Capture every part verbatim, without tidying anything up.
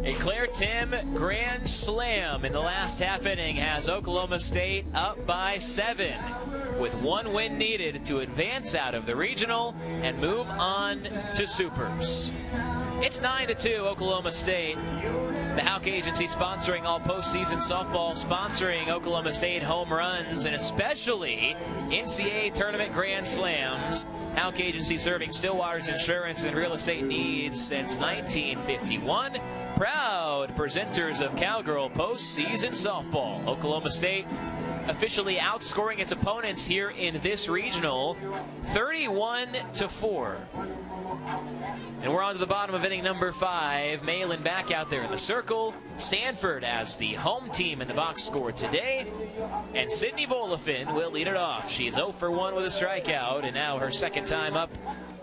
A Claire Tim grand slam in the last half inning has Oklahoma State up by seven, with one win needed to advance out of the regional and move on to Supers. It's nine to two, Oklahoma State. The Houck Agency sponsoring all postseason softball, sponsoring Oklahoma State home runs, and especially N C A A tournament grand slams. Houck Agency serving Stillwater's insurance and real estate needs since nineteen fifty-one. Proud presenters of Cowgirl postseason softball. Oklahoma State officially outscoring its opponents here in this regional, thirty-one to four. And we're on to the bottom of inning number five. Malin back out there in the circle. Stanford as the home team in the box score today. And Sydney Bolifin will lead it off. She's oh for one with a strikeout, and now her second time up.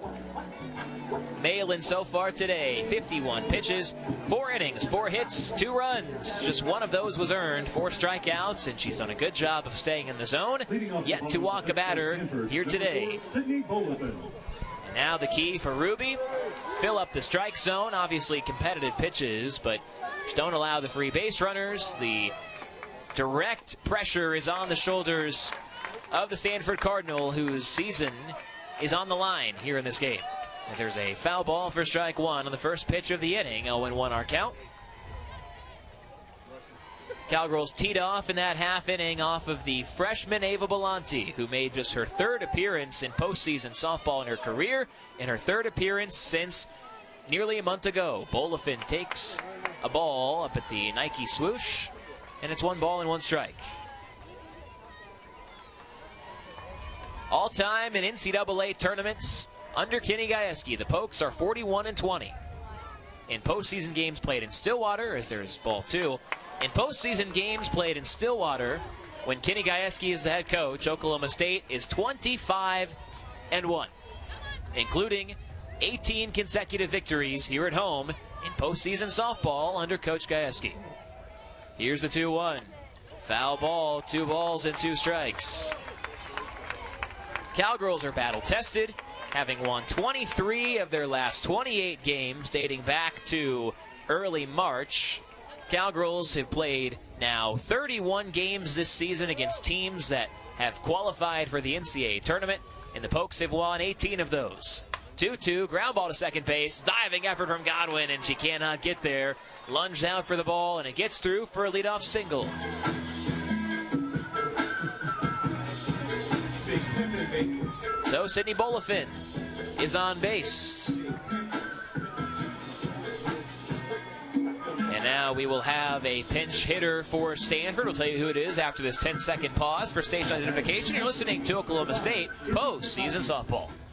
Malin so far today, fifty-one pitches, four innings, four hits, two runs. Just one of those was earned, four strikeouts, and she's done a good job of staying in the zone. Yet to walk a batter here today. And now the key for Ruby, fill up the strike zone. Obviously competitive pitches, but just don't allow the free base runners. The direct pressure is on the shoulders of the Stanford Cardinal, whose season is on the line here in this game. As there's a foul ball for strike one on the first pitch of the inning. oh and one our count. Cowgirls teed off in that half inning off of the freshman Ava Belanti, who made just her third appearance in postseason softball in her career, and her third appearance since nearly a month ago. Bolifin takes a ball up at the Nike swoosh, and it's one ball and one strike. All time in N C double A tournaments under Kenny Gajewski, the Pokes are forty-one and twenty. In postseason games played in Stillwater, as there's ball two, in postseason games played in Stillwater, when Kenny Gajewski is the head coach, Oklahoma State is twenty-five and one, including eighteen consecutive victories here at home in postseason softball under Coach Gajewski. Here's the two one. Foul ball, two balls and two strikes. Cowgirls are battle-tested, having won twenty-three of their last twenty-eight games dating back to early March. Cowgirls have played now thirty-one games this season against teams that have qualified for the N C A A tournament, and the Pokes have won eighteen of those. two two, ground ball to second base, diving effort from Godwin, and she cannot get there. Lunged out for the ball, and it gets through for a leadoff single. So Sydney Bolifin is on base. And now we will have a pinch hitter for Stanford. We'll tell you who it is after this ten second pause for station identification. You're listening to Oklahoma State postseason softball.